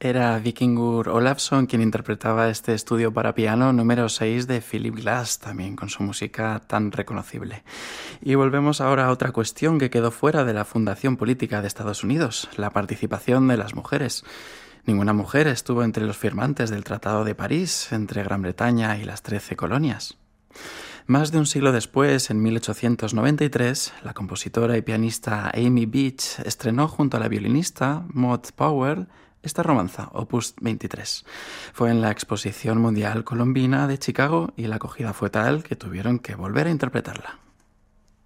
Era Víkingur Ólafsson quien interpretaba este estudio para piano número 6 de Philip Glass, también con su música tan reconocible. Y volvemos ahora a otra cuestión que quedó fuera de la fundación política de Estados Unidos, la participación de las mujeres. Ninguna mujer estuvo entre los firmantes del Tratado de París entre Gran Bretaña y las 13 colonias. Más de un siglo después, en 1893, la compositora y pianista Amy Beach estrenó junto a la violinista Maud Powell esta romanza, opus 23. Fue en la Exposición Mundial Colombina de Chicago y la acogida fue tal que tuvieron que volver a interpretarla.